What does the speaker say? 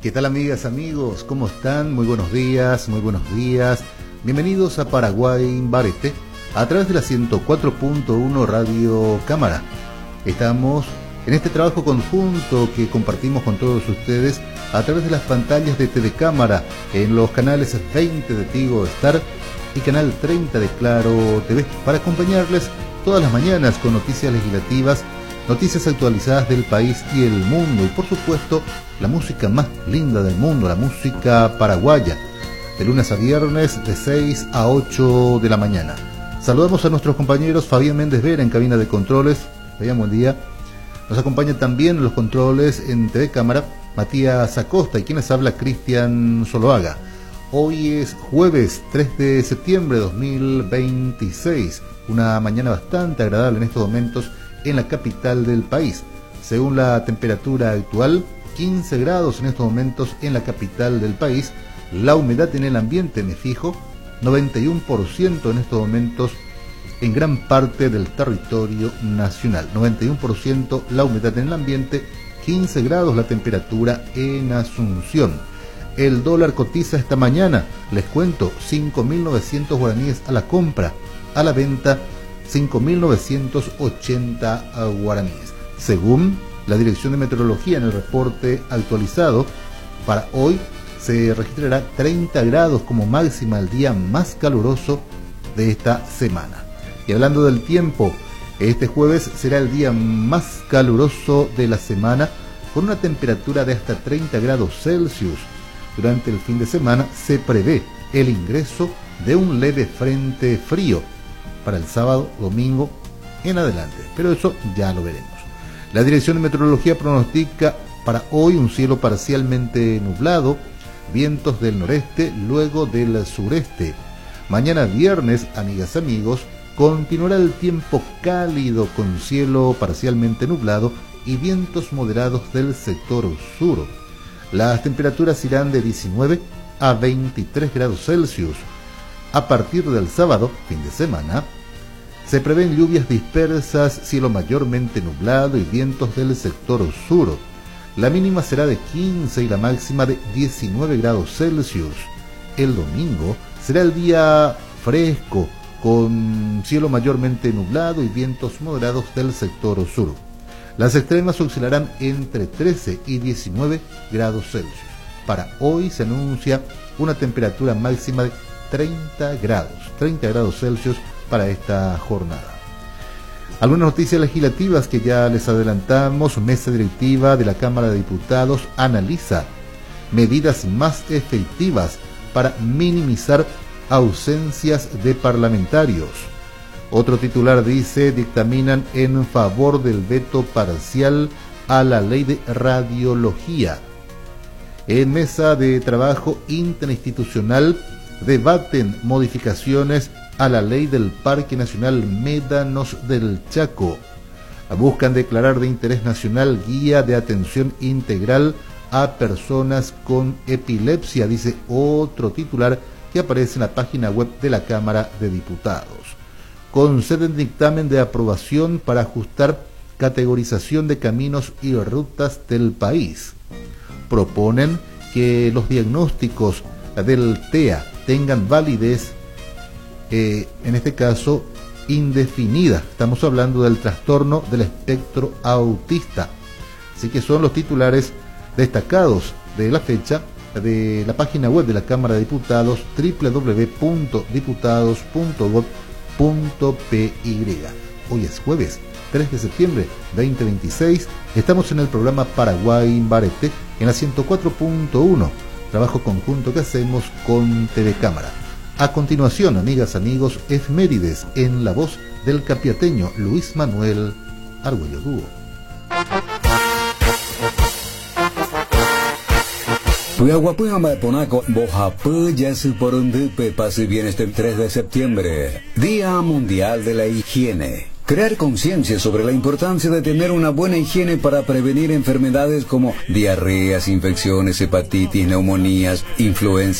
¿Qué tal, amigas, amigos? ¿Cómo están? Muy buenos días, muy buenos días. Bienvenidos a Paraguay Barete a través de la 104.1 Radio Cámara. Estamos en este trabajo conjunto que compartimos con todos ustedes a través de las pantallas de TV Cámara en los canales 20 de Tigo Star y canal 30 de Claro TV para acompañarles todas las mañanas con noticias legislativas, noticias actualizadas del país y el mundo y, por supuesto, la música más linda del mundo, la música paraguaya, de lunes a viernes de 6 a 8 de la mañana. Saludamos a nuestros compañeros Fabián Méndez Vera en cabina de controles. Fabián, buen día. Nos acompaña también en los controles en TV Cámara Matías Acosta y quien les habla, Cristian Zoloaga. Hoy es jueves 3 de septiembre de 2026, una mañana bastante agradable en estos momentos en la capital del país. Según la temperatura actual, 15 grados en estos momentos en la capital del país. La humedad en el ambiente, me fijo, 91% en estos momentos en gran parte del territorio nacional. 91% la humedad en el ambiente, 15 grados la temperatura en Asunción. El dólar cotiza esta mañana, les cuento, 5.900 guaraníes a la compra, a la venta 5.980 guaraníes. Según la Dirección de Meteorología en el reporte actualizado, para hoy se registrará 30 grados como máxima, el día más caluroso de esta semana. Y hablando del tiempo, este jueves será el día más caluroso de la semana, con una temperatura de hasta 30 grados Celsius. Durante el fin de semana se prevé el ingreso de un leve frente frío para el sábado, domingo en adelante, pero eso ya lo veremos. La Dirección de Meteorología pronostica para hoy un cielo parcialmente nublado, vientos del noreste, luego del sureste. Mañana viernes, amigas, amigos, continuará el tiempo cálido con cielo parcialmente nublado y vientos moderados del sector sur. Las temperaturas irán de 19 a 23 grados Celsius. A partir del sábado, fin de semana, se prevén lluvias dispersas, cielo mayormente nublado y vientos del sector sur. La mínima será de 15 y la máxima de 19 grados Celsius. El domingo será el día fresco, con cielo mayormente nublado y vientos moderados del sector sur. Las extremas oscilarán entre 13 y 19 grados Celsius. Para hoy se anuncia una temperatura máxima de 30 grados Celsius para esta jornada. Algunas noticias legislativas que ya les adelantamos. Mesa directiva de la Cámara de Diputados analiza medidas más efectivas para minimizar ausencias de parlamentarios. Otro titular dice: dictaminan en favor del veto parcial a la ley de radiología. En mesa de trabajo interinstitucional debaten modificaciones a la ley del Parque Nacional Médanos del Chaco. Buscan declarar de interés nacional guía de atención integral a personas con epilepsia, dice otro titular que aparece en la página web de la Cámara de Diputados. Conceden dictamen de aprobación para ajustar categorización de caminos y rutas del país. Proponen que los diagnósticos del TEA tengan validez, en este caso indefinida. Estamos hablando del trastorno del espectro autista. Así que son los titulares destacados de la fecha de la página web de la Cámara de Diputados, www.diputados.gov.py. Hoy es jueves 3 de septiembre 2026. Estamos en el programa Paraguay Barete en la 104.1, trabajo conjunto que hacemos con TV Cámara. A continuación, amigas, amigos, efemérides en la voz del capiateño Luis Manuel Argüello Dúo. Pase bien este 3 de septiembre, Día Mundial de la Higiene. Crear conciencia sobre la importancia de tener una buena higiene para prevenir enfermedades como diarreas, infecciones, hepatitis, neumonías, influenza,